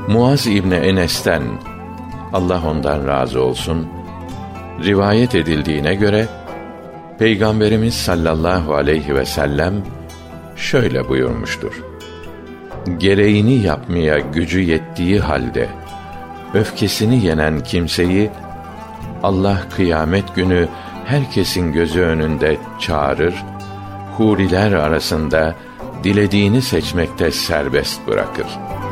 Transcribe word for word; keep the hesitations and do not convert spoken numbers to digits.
Muaz İbni Enes'ten, Allah ondan razı olsun, rivayet edildiğine göre, Peygamberimiz sallallahu aleyhi ve sellem şöyle buyurmuştur: gereğini yapmaya gücü yettiği halde öfkesini yenen kimseyi Allah kıyamet günü herkesin gözü önünde çağırır, huriler arasında dilediğini seçmekte serbest bırakır.